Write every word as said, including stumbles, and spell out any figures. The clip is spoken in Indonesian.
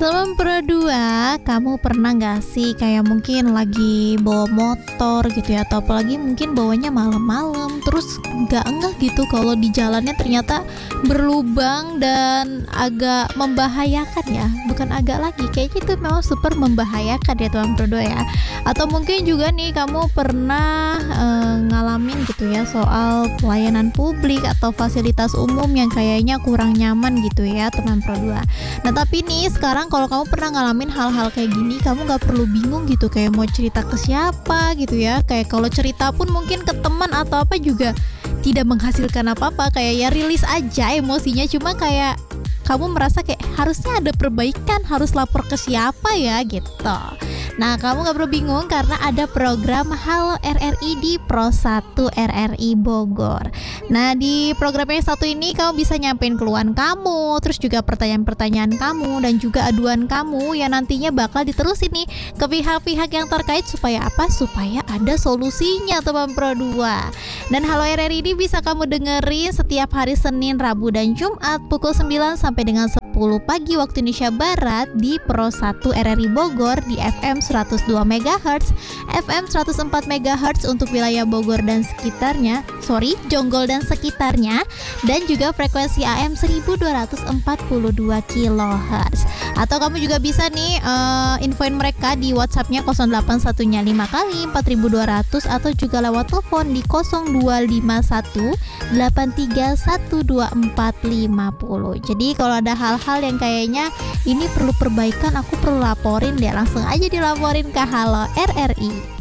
Teman Pro dua, kamu pernah gak sih kayak mungkin lagi bawa motor gitu ya, atau apalagi mungkin bawanya malam-malam, terus gak enggak gitu kalau di jalannya ternyata berlubang dan agak membahayakan ya, bukan agak lagi, kayaknya itu memang super membahayakan ya teman Pro dua ya. Atau mungkin juga nih kamu pernah eh, ngalamin gitu ya soal pelayanan publik atau fasilitas umum yang kayaknya kurang nyaman gitu ya teman Pro dua. Nah tapi nih sekarang kalau kamu pernah ngalamin hal-hal kayak gini, kamu gak perlu bingung gitu kayak mau cerita ke siapa gitu ya. Kayak kalau cerita pun mungkin ke teman atau apa juga tidak menghasilkan apa-apa, kayak ya rilis aja emosinya. Cuma kayak kamu merasa kayak harusnya ada perbaikan, harus lapor ke siapa ya gitu. Nah kamu gak perlu bingung karena ada program Halo R R I di Pro satu R R I Bogor. Nah di program yang satu ini kamu bisa nyampein keluhan kamu, terus juga pertanyaan-pertanyaan kamu dan juga aduan kamu yang nantinya bakal diterusin nih ke pihak-pihak yang terkait supaya apa? Supaya ada solusinya teman Pro dua. Dan Halo R R I ini bisa kamu dengerin setiap hari Senin, Rabu dan Jumat pukul sembilan sampai dengan sepuluh pagi waktu Indonesia Barat di Pro satu R R I Bogor di F M seratus dua megahertz, F M seratus empat megahertz untuk wilayah Bogor dan sekitarnya, sorry, Jonggol dan sekitarnya, dan juga frekuensi A M seribu dua ratus empat puluh dua kilohertz. Atau kamu juga bisa nih uh, infoin mereka di WhatsAppnya nol delapan satu lima kali empat ribu dua ratus atau juga lewat telepon di nol dua lima satu delapan tiga satu dua empat lima nol. Jadi kalau ada hal-hal yang kayaknya ini perlu perbaikan, aku perlu laporin deh, langsung aja dilaporin ke Halo R R I.